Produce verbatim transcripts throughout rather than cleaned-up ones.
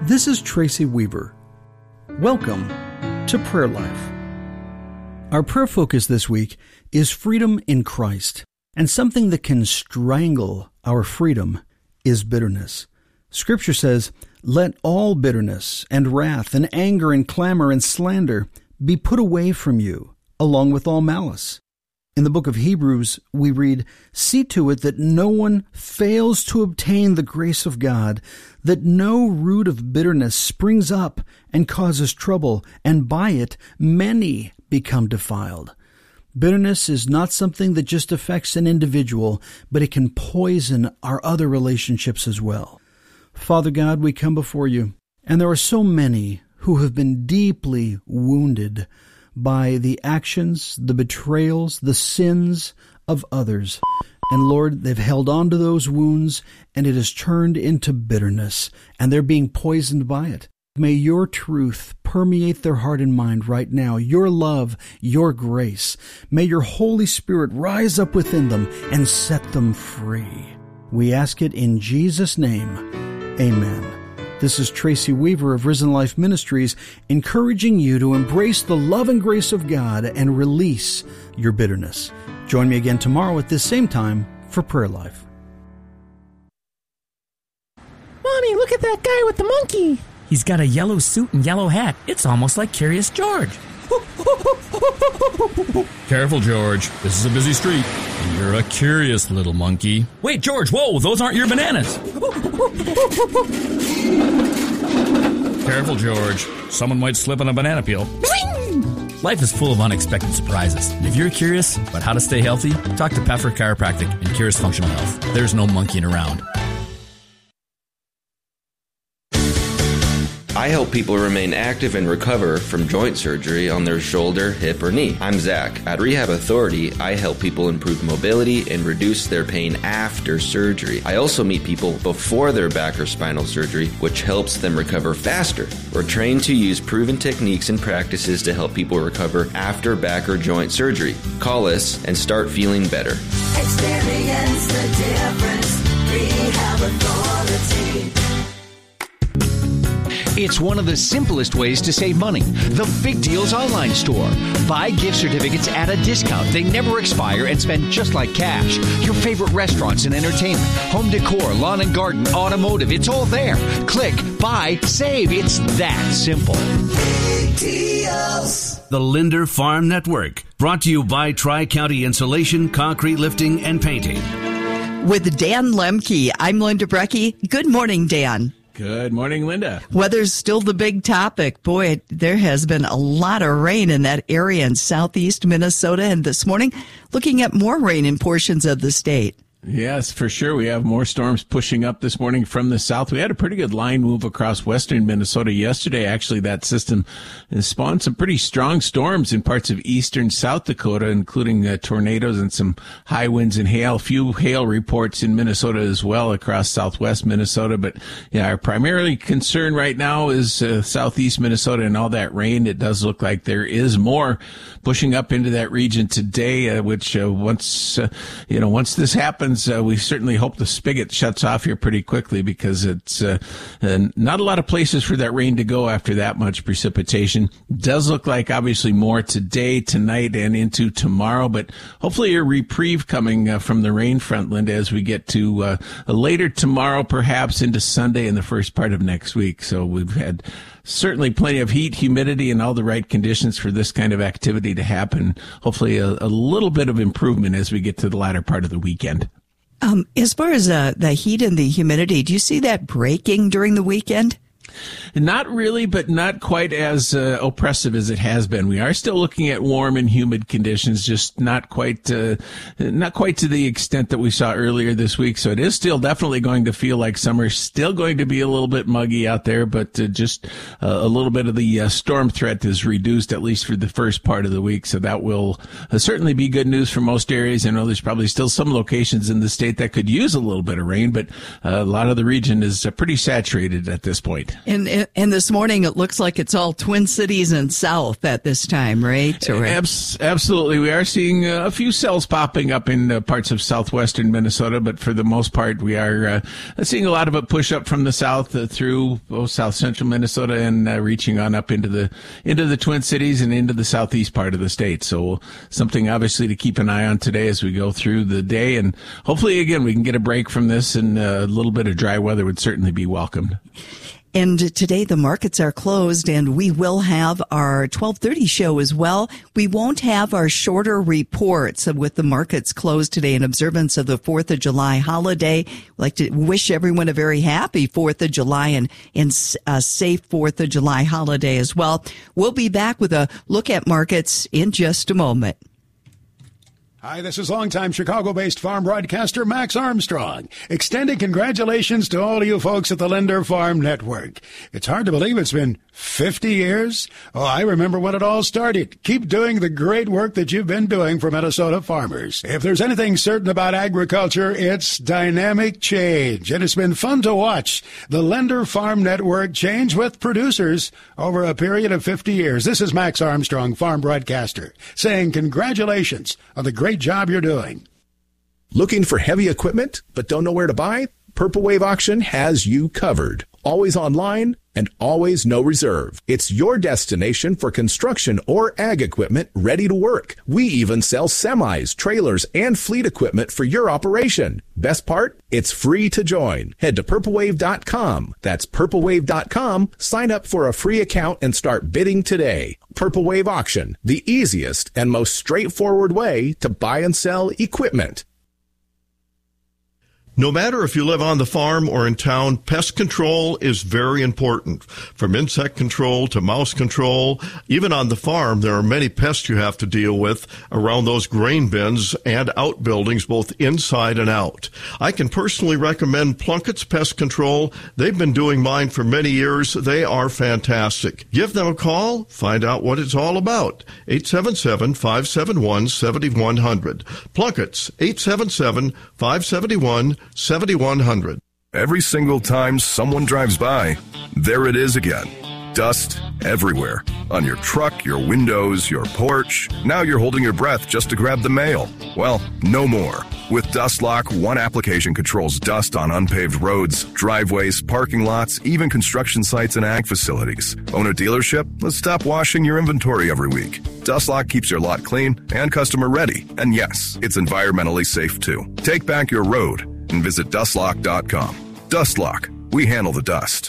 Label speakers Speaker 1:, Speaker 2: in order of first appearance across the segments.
Speaker 1: This is Tracy Weaver. Welcome to Prayer Life. Our prayer focus this week is freedom in Christ, and something that can strangle our freedom is bitterness. Scripture says, "Let all bitterness and wrath and anger and clamor and slander be put away from you, along with all malice." In the book of Hebrews, we read, "See to it that no one fails to obtain the grace of God, that no root of bitterness springs up and causes trouble, and by it many become defiled." Bitterness is not something that just affects an individual, but it can poison our other relationships as well. Father God, we come before you, and there are so many who have been deeply wounded by the actions, the betrayals, the sins of others. And Lord, they've held on to those wounds, and it has turned into bitterness, and they're being poisoned by it. May your truth permeate their heart and mind right now, your love, your grace. May your Holy Spirit rise up within them and set them free. We ask it in Jesus' name. Amen. This is Tracy Weaver of Risen Life Ministries, encouraging you to embrace the love and grace of God and release your bitterness. Join me again tomorrow at this same time for Prayer Life.
Speaker 2: Mommy, look at that guy with the monkey.
Speaker 3: He's got a yellow suit and yellow hat. It's almost like Curious George.
Speaker 4: Careful, George. This is a busy street. And you're a curious little monkey.
Speaker 3: Wait, George, whoa, those aren't your bananas.
Speaker 4: Careful, George. Someone might slip on a banana peel.
Speaker 3: Life is full of unexpected surprises. And if you're curious about how to stay healthy, talk to Pfeffer Chiropractic and Curious Functional Health. There's no monkeying around.
Speaker 5: I help people remain active and recover from joint surgery on their shoulder, hip, or knee. I'm Zach. At Rehab Authority, I help people improve mobility and reduce their pain after surgery. I also meet people before their back or spinal surgery, which helps them recover faster. We're trained to use proven techniques and practices to help people recover after back or joint surgery. Call us and start feeling better.
Speaker 6: Experience the difference. Rehab Authority.
Speaker 7: It's one of the simplest ways to save money. The Big Deals Online Store. Buy gift certificates at a discount. They never expire and spend just like cash. Your favorite restaurants and entertainment, home decor, lawn and garden, automotive, it's all there. Click, buy, save. It's that simple.
Speaker 6: Big Deals.
Speaker 8: The Linder Farm Network. Brought to you by Tri-County Insulation, Concrete Lifting, and Painting.
Speaker 9: With Dan Lemke, I'm Linda Brecky. Good morning, Dan.
Speaker 10: Good morning, Linda.
Speaker 9: Weather's still the big topic. Boy, there has been a lot of rain in that area in southeast Minnesota, and this morning, looking at more rain in portions of the state.
Speaker 10: Yes, for sure. We have more storms pushing up this morning from the south. We had a pretty good line move across western Minnesota yesterday. Actually, that system spawned some pretty strong storms in parts of eastern South Dakota, including uh, tornadoes and some high winds and hail. Few hail reports in Minnesota as well across southwest Minnesota. But yeah, our primary concern right now is uh, southeast Minnesota and all that rain. It does look like there is more pushing up into that region today, uh, which uh, once, uh, you know, once this happens, Uh, we certainly hope the spigot shuts off here pretty quickly, because it's uh, uh, not a lot of places for that rain to go after that much precipitation. Does look like obviously more today, tonight, and into tomorrow, but hopefully a reprieve coming uh, from the rain front, Linda, as we get to uh, later tomorrow, perhaps into Sunday and the first part of next week. So we've had certainly plenty of heat, humidity, and all the right conditions for this kind of activity to happen. Hopefully a, a little bit of improvement as we get to the latter part of the weekend.
Speaker 9: Um, as far as uh, the heat and the humidity, do you see that breaking during the weekend?
Speaker 10: Not really, but not quite as uh, oppressive as it has been. We are still looking at warm and humid conditions, just not quite, uh, not quite to the extent that we saw earlier this week. So it is still definitely going to feel like summer. Still going to be a little bit muggy out there, but uh, just uh, a little bit of the uh, storm threat is reduced, at least for the first part of the week. So that will uh, certainly be good news for most areas. I know there's probably still some locations in the state that could use a little bit of rain, but uh, a lot of the region is uh, pretty saturated at this point.
Speaker 9: And and this morning it looks like it's all Twin Cities and south at this time, right? Or...
Speaker 10: Abs- absolutely. We are seeing uh, a few cells popping up in uh, parts of southwestern Minnesota, but for the most part, we are uh, seeing a lot of it push up from the south uh, through oh, south central Minnesota and uh, reaching on up into the into the Twin Cities and into the southeast part of the state. So something obviously to keep an eye on today as we go through the day, and hopefully again we can get a break from this, and uh, a little bit of dry weather would certainly be welcomed.
Speaker 9: And today the markets are closed, and we will have our twelve thirty show as well. We won't have our shorter reports with the markets closed today in observance of the fourth of July holiday. We'd like to wish everyone a very happy fourth of July and, and a safe fourth of July holiday as well. We'll be back with a look at markets in just a moment.
Speaker 11: Hi, this is longtime Chicago-based farm broadcaster Max Armstrong, extending congratulations to all of you folks at the Linder Farm Network. It's hard to believe it's been fifty years. Oh, I remember when it all started. Keep doing the great work that you've been doing for Minnesota farmers. If there's anything certain about agriculture, it's dynamic change, and it's been fun to watch the Linder Farm Network change with producers over a period of fifty years. This is Max Armstrong, farm broadcaster, saying congratulations on the great job you're doing.
Speaker 12: Looking for heavy equipment but don't know where to buy? Purple Wave Auction has you covered. Always online and always no reserve. It's your destination for construction or ag equipment ready to work. We even sell semis, trailers, and fleet equipment for your operation. Best part? It's free to join. Head to purple wave dot com. That's purple wave dot com. Sign up for a free account and start bidding today. Purple Wave Auction, the easiest and most straightforward way to buy and sell equipment.
Speaker 13: No matter if you live on the farm or in town, pest control is very important. From insect control to mouse control, even on the farm, there are many pests you have to deal with around those grain bins and outbuildings, both inside and out. I can personally recommend Plunkett's Pest Control. They've been doing mine for many years. They are fantastic. Give them a call. Find out what it's all about. eight seven seven, five seven one, seven one zero zero. Plunkett's, eight seven seven, five seven one, seventy-one hundred.
Speaker 14: Every single time someone drives by, there it is again. Dust everywhere. On your truck, your windows, your porch. Now you're holding your breath just to grab the mail. Well, no more. With DustLock, one application controls dust on unpaved roads, driveways, parking lots, even construction sites and ag facilities. Own a dealership? Let's stop washing your inventory every week. DustLock keeps your lot clean and customer ready. And yes, it's environmentally safe too. Take back your road and visit dust lock dot com. DustLock. We handle the dust.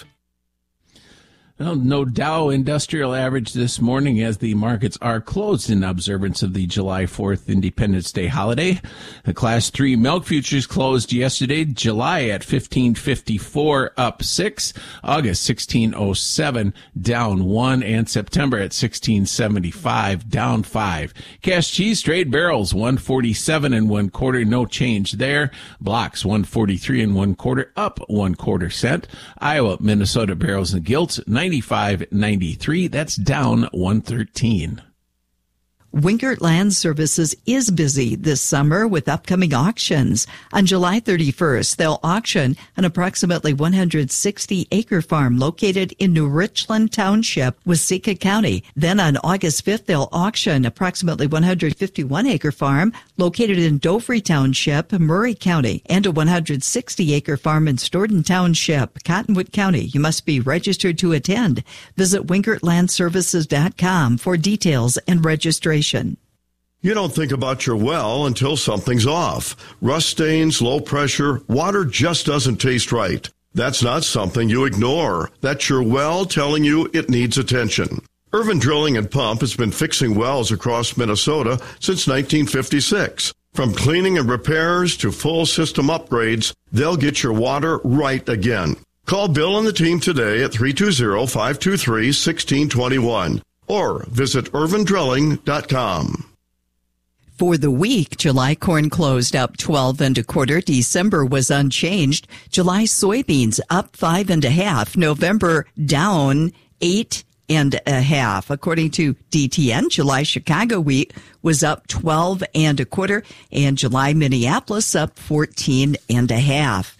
Speaker 10: Well, no Dow Industrial Average this morning as the markets are closed in observance of the July fourth Independence Day holiday. The Class three milk futures closed yesterday, July at fifteen fifty-four, up six, August sixteen oh seven, down one, and September at sixteen seventy-five, down five. Cash cheese trade barrels one forty-seven and one quarter, no change there. Blocks one forty-three and one quarter, up one quarter cent. Iowa, Minnesota barrels and gilts ninety-five ninety-three, that's down one thirteen.
Speaker 9: Wingert Land Services is busy this summer with upcoming auctions. On July thirty-first, they'll auction an approximately one hundred sixty acre farm located in New Richland Township, Waseca County. Then on August fifth, they'll auction approximately one hundred fifty-one acre farm located in Dovry Township, Murray County, and a one hundred sixty acre farm in Stoughton Township, Cottonwood County. You must be registered to attend. Visit wingert land services dot com for details and registration.
Speaker 13: You don't think about your well until something's off. Rust stains, low pressure, water just doesn't taste right. That's not something you ignore. That's your well telling you it needs attention. Irvin Drilling and Pump has been fixing wells across Minnesota since nineteen fifty-six. From cleaning and repairs to full system upgrades, they'll get your water right again. Call Bill and the team today at three two zero, five two three, one six two one or visit irvin drilling dot com.
Speaker 9: For the week, July corn closed up twelve and a quarter. December was unchanged. July soybeans up five and a half. November down eight and a half. According to D T N, July Chicago wheat was up twelve and a quarter, and July Minneapolis up fourteen and a half.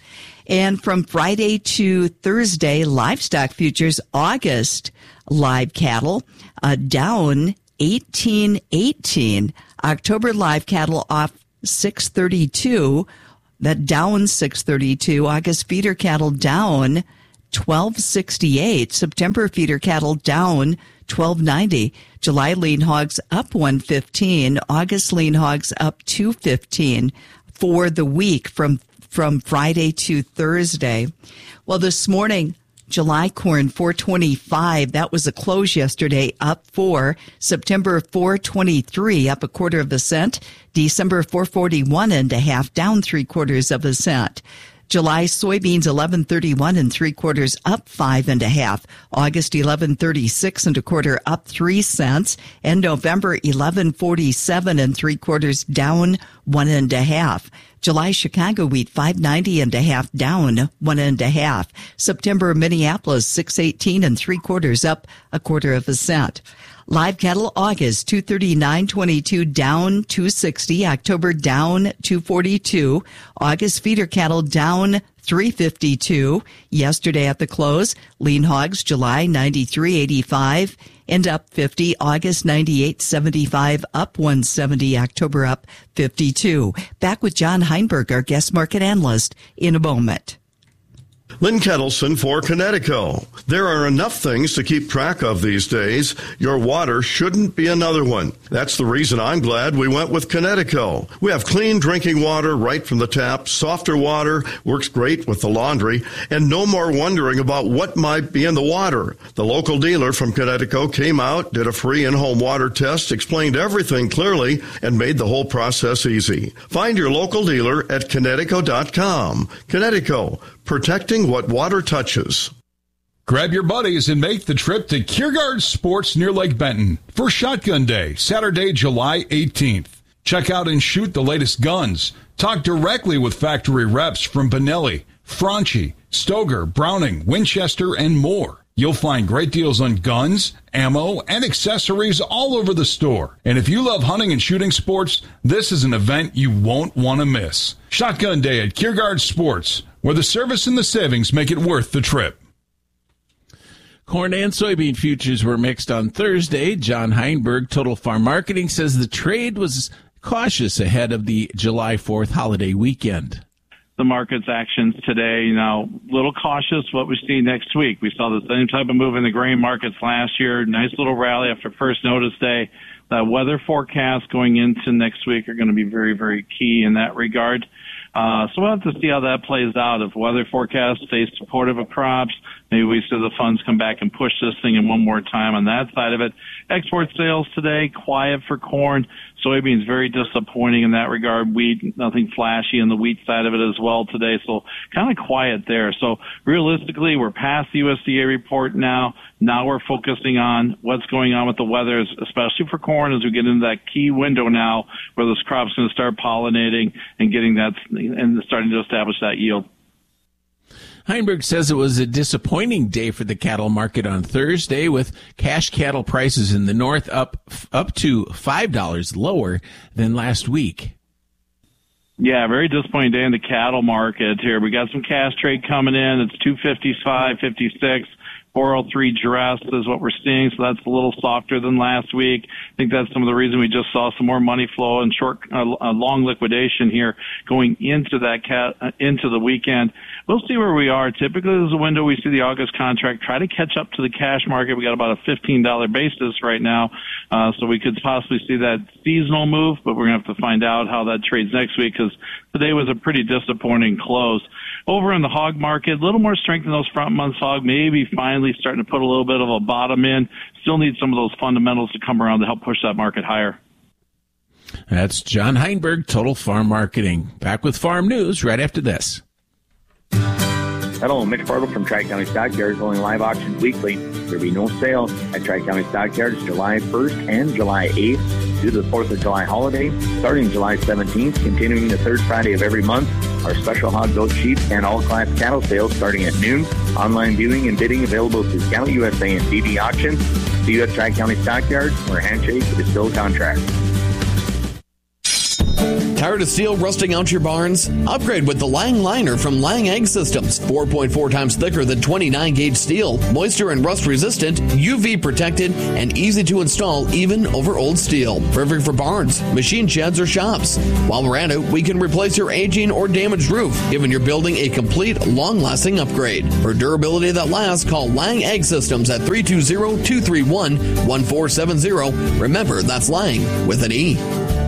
Speaker 9: And from Friday to Thursday, livestock futures, August live cattle uh, down eighteen eighteen. October live cattle off six thirty-two. That down six thirty-two. August feeder cattle down twelve sixty-eight. September feeder cattle down twelve ninety. July lean hogs up one fifteen. August lean hogs up two fifteen for the week from from Friday to Thursday. Well, this morning, July corn four twenty-five. That was a close yesterday, up four. September four twenty-three, up a quarter of a cent. December four forty-one and a half, down three quarters of a cent. July soybeans eleven thirty-one and three quarters, up five and a half. August eleven thirty-six and a quarter, up three cents. And November eleven forty-seven and three quarters, down one and a half. July Chicago wheat five ninety and a half, down one and a half. September Minneapolis six eighteen and three quarters, up a quarter of a cent. Live cattle August two thirty-nine twenty-two, down two sixty. October down two forty-two. August feeder cattle down three fifty-two. Yesterday at the close, lean hogs July ninety-three eighty-five and up fifty. August ninety-eight seventy-five, up one seventy. October up fifty-two. Back with John Heinberg, our guest market analyst, in a moment.
Speaker 13: Lynn Kettleson for Connecticut. There are enough things to keep track of these days. Your water shouldn't be another one. That's the reason I'm glad we went with Connecticut. We have clean drinking water right from the tap, softer water, works great with the laundry, and no more wondering about what might be in the water. The local dealer from Connecticut came out, did a free in-home water test, explained everything clearly, and made the whole process easy. Find your local dealer at Connecticut dot com. Connecticut, protecting what water touches.
Speaker 15: Grab your buddies and make the trip to Kiergaard Sports near Lake Benton for Shotgun Day, Saturday, July eighteenth. Check out and shoot the latest guns. Talk directly with factory reps from Benelli, Franchi, Stoger, Browning, Winchester, and more. You'll find great deals on guns, ammo, and accessories all over the store. And if you love hunting and shooting sports, this is an event you won't want to miss. Shotgun Day at Kiergaard Sports, where the service and the savings make it worth the trip.
Speaker 10: Corn and soybean futures were mixed on Thursday. John Heinberg, Total Farm Marketing, says the trade was cautious ahead of the July fourth holiday weekend.
Speaker 16: The market's actions today, you know, a little cautious what we see next week. We saw the same type of move in the grain markets last year. Nice little rally after first notice day. The weather forecasts going into next week are going to be very, very key in that regard. Uh, so we'll have to see how that plays out. If weather forecasts stay supportive of crops, maybe we see the funds come back and push this thing in one more time on that side of it. Export sales today, quiet for corn. Soybeans very disappointing in that regard. Wheat, nothing flashy on the wheat side of it as well today. So kind of quiet there. So realistically, we're past the U S D A report now. Now we're focusing on what's going on with the weather, especially for corn, as we get into that key window now where this crop's going to start pollinating and getting that and starting to establish that yield.
Speaker 10: Heinberg says it was a disappointing day for the cattle market on Thursday, with cash cattle prices in the north up up to five dollars lower than last week.
Speaker 16: Yeah, very disappointing day in the cattle market here. We got some cash trade coming in. It's two fifty-five, fifty-six. four oh three dress is what we're seeing, so that's a little softer than last week. I think that's some of the reason we just saw some more money flow and short, uh, uh, long liquidation here going into that cat, uh, into the weekend. We'll see where we are. Typically, there's a window we see the August contract try to catch up to the cash market. We got about a fifteen dollars basis right now, uh, so we could possibly see that seasonal move, but we're going to have to find out how that trades next week because today was a pretty disappointing close. Over in the hog market, a little more strength in those front months hog, maybe finally starting to put a little bit of a bottom in. Still need some of those fundamentals to come around to help push that market higher.
Speaker 10: That's John Heinberg, Total Farm Marketing. Back with farm news right after this.
Speaker 17: Hello, Mitch Bartle from Tri-County Stockyards, holding live auctions weekly. There will be no sales at Tri-County Stockyards July first and July eighth due to the fourth of July holiday. Starting July seventeenth, continuing the third Friday of every month, our special hog, goat, sheep, and all-class cattle sales starting at noon. Online viewing and bidding available through Scout U S A and D B Auctions. See you at Tri-County Stockyards, where handshake is still a contract.
Speaker 18: Tired of steel rusting out your barns? Upgrade with the Lang Liner from Lang Ag Systems. four point four times thicker than twenty-nine gauge steel, moisture and rust resistant, U V protected, and easy to install even over old steel. Perfect for barns, machine sheds, or shops. While we're at it, we can replace your aging or damaged roof, giving your building a complete, long-lasting upgrade. For durability that lasts, call Lang Ag Systems at three two zero, two three one, one four seven zero. Remember, that's Lang with an E.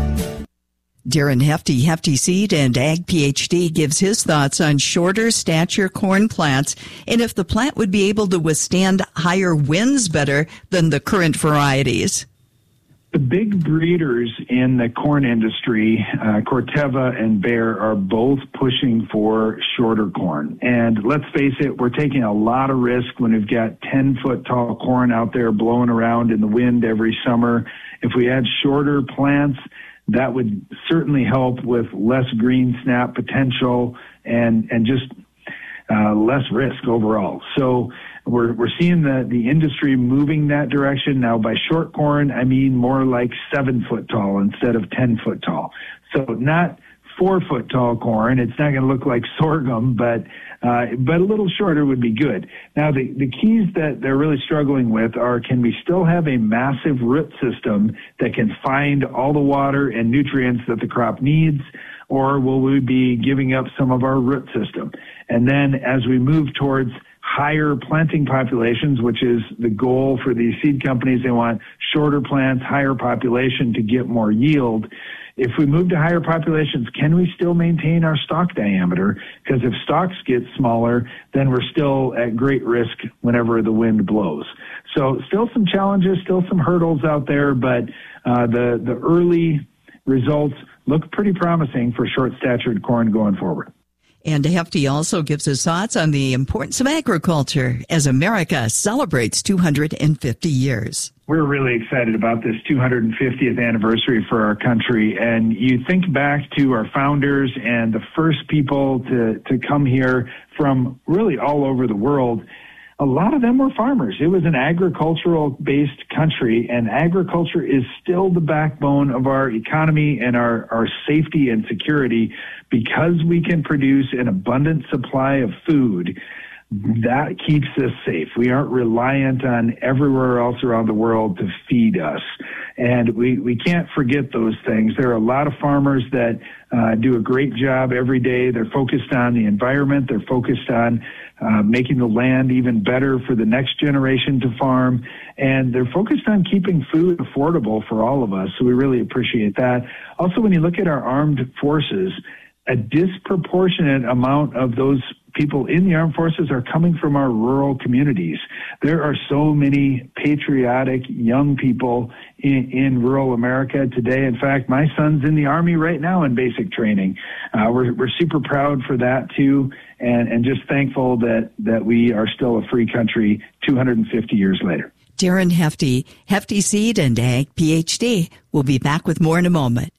Speaker 9: Darren Hefty, Hefty Seed and Ag PhD, gives his thoughts on shorter stature corn plants and if the plant would be able to withstand higher winds better than the current varieties.
Speaker 19: The big breeders in the corn industry, uh, Corteva and Bayer, are both pushing for shorter corn. And let's face it, we're taking a lot of risk when we've got ten-foot tall corn out there blowing around in the wind every summer. If we had shorter plants, that would certainly help with less green snap potential and, and just uh, less risk overall. So we're, we're seeing the, the industry moving that direction. Now, by short corn, I mean more like seven foot tall instead of ten foot tall. So not four foot tall corn. It's not going to look like sorghum, but uh, but a little shorter would be good. Now, the, the keys that they're really struggling with are, can we still have a massive root system that can find all the water and nutrients that the crop needs, or will we be giving up some of our root system? And then as we move towards higher planting populations, which is the goal for these seed companies, they want shorter plants, higher population to get more yield. If we move to higher populations, can we still maintain our stalk diameter? Because if stalks get smaller, then we're still at great risk whenever the wind blows. So still some challenges, still some hurdles out there, but uh, the, the early results look pretty promising for short-statured corn going forward.
Speaker 9: And Hefty also gives his thoughts on the importance of agriculture as America celebrates two hundred fifty years.
Speaker 19: We're really excited about this two hundred fiftieth anniversary for our country. And you think back to our founders and the first people to, to come here from really all over the world. A lot of them were farmers. It was an agricultural-based country, and agriculture is still the backbone of our economy and our, our safety and security. Because we can produce an abundant supply of food, that keeps us safe. We aren't reliant on everywhere else around the world to feed us. And we, we can't forget those things. There are a lot of farmers that uh, do a great job every day. They're focused on the environment. They're focused on uh, making the land even better for the next generation to farm. And they're focused on keeping food affordable for all of us. So we really appreciate that. Also, when you look at our armed forces, a disproportionate amount of those people in the armed forces are coming from our rural communities. There are so many patriotic young people in, in rural America today. In fact, my son's in the Army right now in basic training. Uh, we're, we're super proud for that too, and, and just thankful that, that we are still a free country two hundred fifty years later.
Speaker 9: Darren Hefty, Hefty Seed and Ag PhD. We'll be back with more in a moment.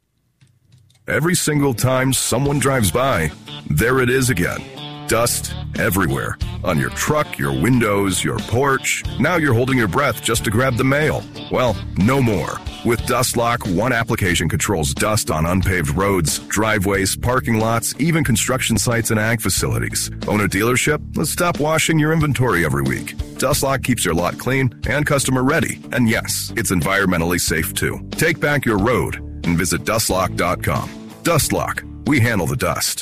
Speaker 14: Every single time someone drives by, there it is again. Dust everywhere. On your truck, your windows, your porch. Now you're holding your breath just to grab the mail. Well, no more. With DustLock, one application controls dust on unpaved roads, driveways, parking lots, even construction sites and ag facilities. Own a dealership? Let's stop washing your inventory every week. DustLock keeps your lot clean and customer ready. And yes, it's environmentally safe too. Take back your road and visit dust lock dot com. DustLock. We handle the dust.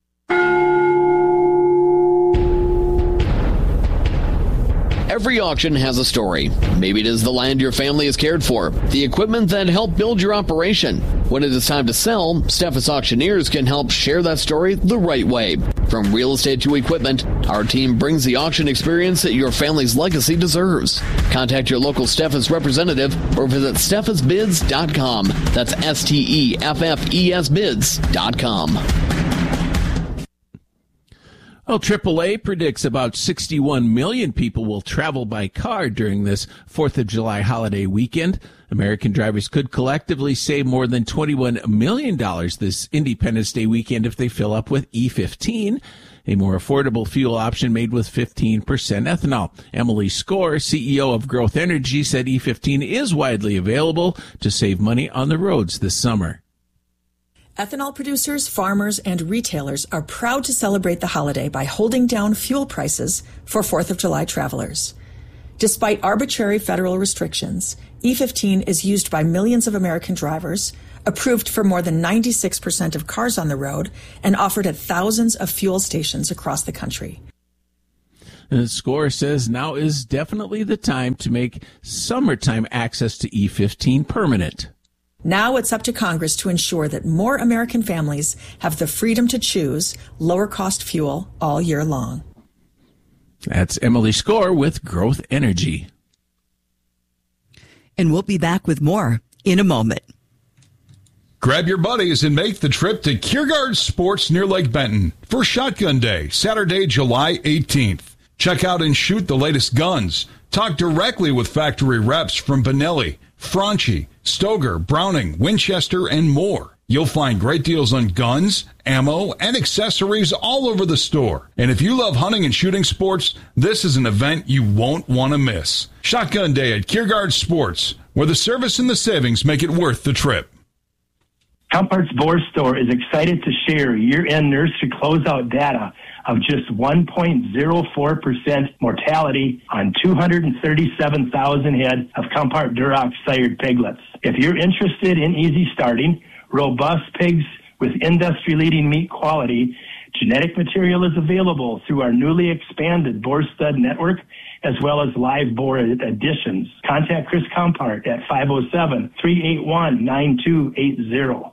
Speaker 18: Every auction has a story. Maybe it is the land your family has cared for, the equipment that helped build your operation. When it is time to sell, Steffes Auctioneers can help share that story the right way. From real estate to equipment, our team brings the auction experience that your family's legacy deserves. Contact your local Steffes representative or visit steffes bids dot com. That's S T E F F E S bids dot com.
Speaker 10: Well, triple A predicts about sixty-one million people will travel by car during this fourth of July holiday weekend. American drivers could collectively save more than twenty-one million dollars this Independence Day weekend if they fill up with E fifteen, a more affordable fuel option made with fifteen percent ethanol. Emily Score, C E O of Growth Energy, said E fifteen is widely available to save money on the roads this summer.
Speaker 20: Ethanol producers, farmers, and retailers are proud to celebrate the holiday by holding down fuel prices for fourth of July travelers. Despite arbitrary federal restrictions, E fifteen is used by millions of American drivers, approved for more than ninety-six percent of cars on the road, and offered at thousands of fuel stations across the country.
Speaker 10: The Score says now is definitely the time to make summertime access to E fifteen permanent.
Speaker 20: Now it's up to Congress to ensure that more American families have the freedom to choose lower-cost fuel all year long.
Speaker 10: That's Emily Score with Growth Energy.
Speaker 9: And we'll be back with more in a moment.
Speaker 15: Grab your buddies and make the trip to Kiergaard Sports near Lake Benton for Shotgun Day, Saturday, July eighteenth. Check out and shoot the latest guns. Talk directly with factory reps from Benelli, Franchi, Stoger, Browning, Winchester, and more. You'll find great deals on guns, ammo, and accessories all over the store. And if you love hunting and shooting sports, this is an event you won't want to miss. Shotgun Day at Kiergaard Sports, where the service and the savings make it worth the trip.
Speaker 21: Compart's Boar Store is excited to share year-end nursery closeout data of just one point zero four percent mortality on two hundred thirty-seven thousand head of Compart Duroc sired piglets. If you're interested in easy starting, robust pigs with industry-leading meat quality, genetic material is available through our newly expanded Boar Stud Network, as well as live boar additions. Contact Chris Compart at five oh seven, three eight one, nine two eight zero.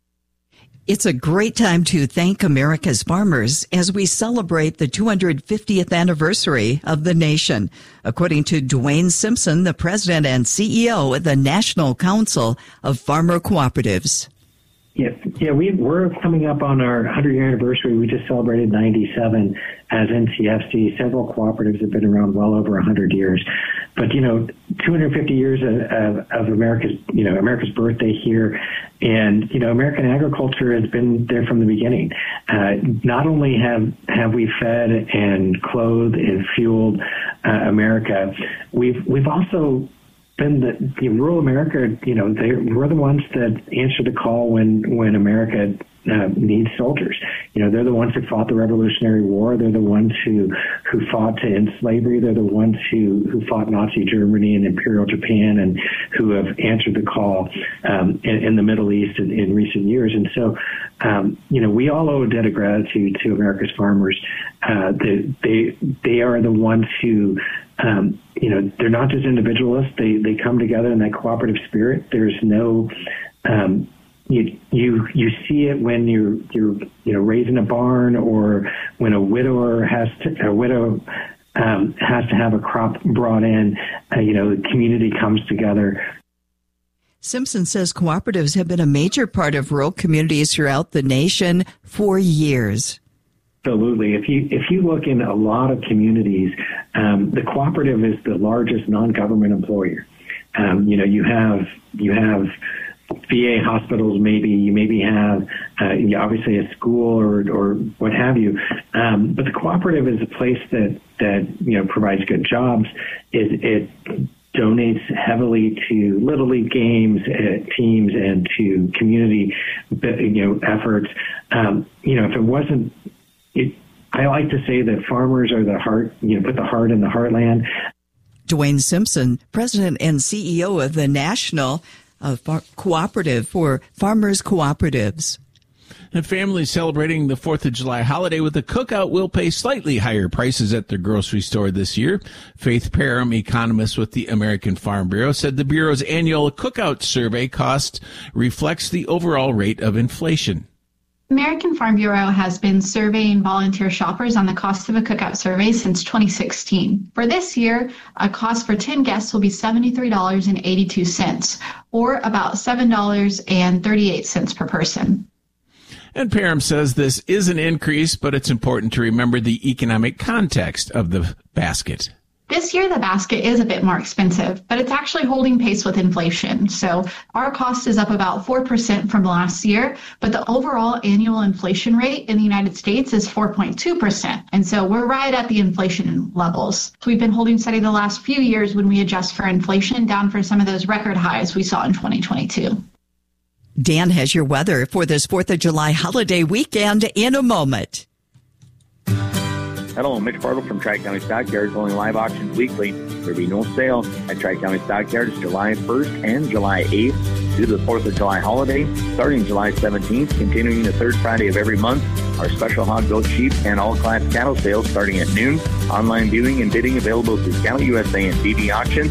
Speaker 9: It's a great time to thank America's farmers as we celebrate the two hundred fiftieth anniversary of the nation. According to Dwayne Simpson, the president and C E O of the National Council of Farmer Cooperatives.
Speaker 22: Yeah, yeah, we, we're coming up on our hundred-year anniversary. We just celebrated ninety-seven as N C F C. Several cooperatives have been around well over one hundred years. But, you know, two hundred fifty years of, of, of America's, you know, America's birthday here. And, you know, American agriculture has been there from the beginning. Uh, not only have, have we fed and clothed and fueled uh, America, we've, we've also been the, the rural America, you know, they we're the ones that answer the call when, when America uh, needs soldiers. You know, they're the ones who fought the Revolutionary War. They're the ones who, who fought to end slavery. They're the ones who, who fought Nazi Germany and Imperial Japan and who have answered the call um, in, in the Middle East in, in recent years. And so, um, you know, we all owe a debt of gratitude to America's farmers. Uh, they, they, they are the ones who, Um, you know, they're not just individualists. They they come together in that cooperative spirit. There's no, um, you you you see it when you're you're you know raising a barn, or when a widower has to a widow um, has to have a crop brought in. Uh, you know, the community comes together.
Speaker 9: Simpson says cooperatives have been a major part of rural communities throughout the nation for years.
Speaker 22: Absolutely. If you if you look in a lot of communities, um, the cooperative is the largest non-government employer. Um, you know, you have you have V A hospitals, maybe you maybe have uh, you know, obviously a school or or what have you. Um, but the cooperative is a place that that you know provides good jobs. It, it donates heavily to Little League games, uh, teams, and to community you know efforts. Um, you know, if it wasn't It, I like to say that farmers are the heart, you know, put the heart in the heartland.
Speaker 9: Dwayne Simpson, president and C E O of the National uh, Far- Cooperative for Farmers Cooperatives.
Speaker 10: And families celebrating the fourth of July holiday with a cookout will pay slightly higher prices at their grocery store this year. Faith Parham, economist with the American Farm Bureau, said the Bureau's annual cookout survey cost reflects the overall rate of inflation.
Speaker 23: American Farm Bureau has been surveying volunteer shoppers on the cost of a cookout survey since twenty sixteen. For this year, a cost for ten guests will be seventy-three dollars and eighty-two cents, or about seven dollars and thirty-eight cents per person.
Speaker 10: And Parham says this is an increase, but it's important to remember the economic context of the basket.
Speaker 23: This year, the basket is a bit more expensive, but it's actually holding pace with inflation. So our cost is up about four percent from last year, but the overall annual inflation rate in the United States is four point two percent. And so we're right at the inflation levels. So we've been holding steady the last few years when we adjust for inflation, down for some of those record highs we saw in twenty twenty-two.
Speaker 9: Dan has your weather for this fourth of July holiday weekend in a moment.
Speaker 17: Hello, Mitch Bartle from Tri-County Stockyards, holding live auctions weekly. There will be no sale at Tri-County Stockyards July first and July eighth due to the fourth of July holiday. Starting July seventeenth, continuing the third Friday of every month, our special hog, goat, sheep, and all-class cattle sales starting at noon. Online viewing and bidding available through Cattle U S A and B B Auction.